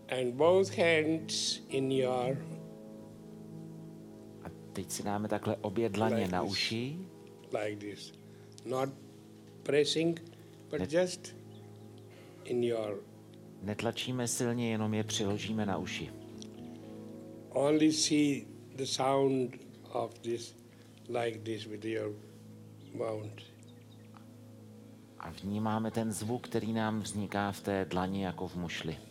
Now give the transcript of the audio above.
And both hands in your A teď si dáme takhle obě dlaně Like na this. uši. like this. Not pressing, but just in your Netlačíme silně, jenom je přiložíme na uši. only see the sound of this like this with your mouth. A vnímáme ten zvuk, který nám vzniká v té dlani jako v mušli.